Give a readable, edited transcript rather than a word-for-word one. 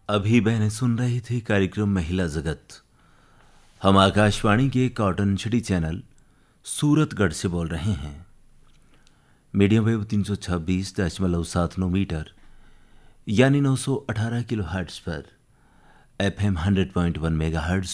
अभी बहनें सुन रही थी कार्यक्रम महिला जगत। हम आकाशवाणी के कॉटन सिटी चैनल सूरतगढ़ से बोल रहे हैं। मीडियम वेव 326.79 मीटर यानी 918 किलो हर्ट्ज पर FM 100.1 मेगा हर्ट्ज